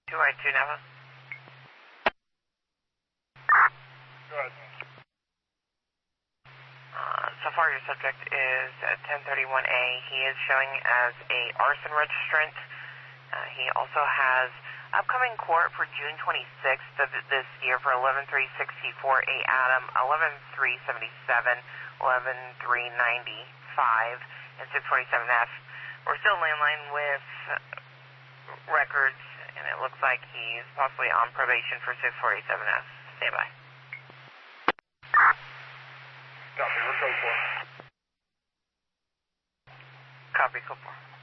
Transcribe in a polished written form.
2I2 Napa. Go ahead. So far your subject is at 1031A. He is showing as a arson registrant. He also has upcoming court for June 26th of this year for 11-364 A Adam, 11-377, 11-395, and 647F. We're still landline with records, and it looks like he's possibly on probation for 647F. Stand by. Copy, we're code 4. Copy, code 4.